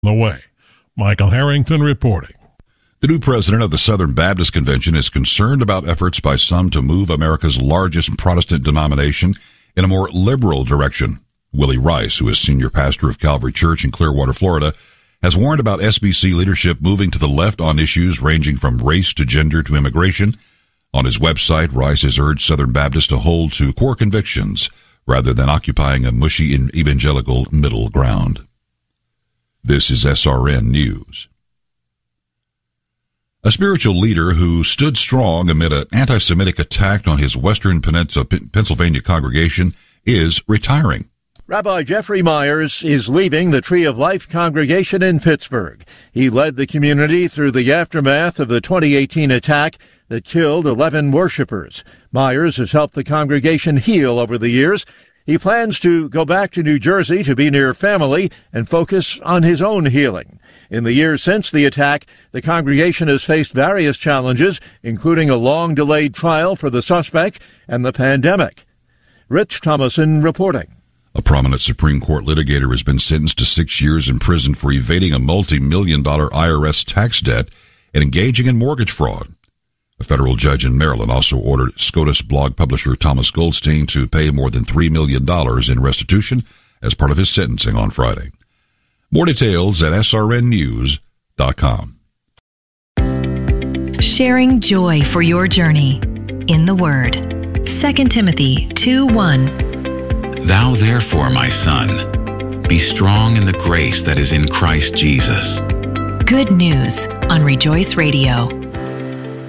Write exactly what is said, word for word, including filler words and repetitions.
the way. Michael Harrington reporting. The new president of the Southern Baptist Convention is concerned about efforts by some to move America's largest Protestant denomination in a more liberal direction. Willie Rice, who is senior pastor of Calvary Church in Clearwater, Florida, has warned about S B C leadership moving to the left on issues ranging from race to gender to immigration. On his website, Rice has urged Southern Baptists to hold to core convictions rather than occupying a mushy evangelical middle ground. This is S R N News. A spiritual leader who stood strong amid an anti-Semitic attack on his Western Pennsylvania congregation is retiring. Rabbi Jeffrey Myers is leaving the Tree of Life congregation in Pittsburgh. He led the community through the aftermath of the twenty eighteen attack that killed eleven worshipers. Myers has helped the congregation heal over the years. He plans to go back to New Jersey to be near family and focus on his own healing. In the years since the attack, the congregation has faced various challenges, including a long-delayed trial for the suspect and the pandemic. Rich Thomason reporting. A prominent Supreme Court litigator has been sentenced to six years in prison for evading a multi-million dollar I R S tax debt and engaging in mortgage fraud. A federal judge in Maryland also ordered SCOTUS blog publisher Thomas Goldstein to pay more than three million dollars in restitution as part of his sentencing on Friday. More details at S R N news dot com. Sharing joy for your journey in the Word. Second Timothy two one. Thou therefore, my son, be strong in the grace that is in Christ Jesus. Good news on Rejoice Radio.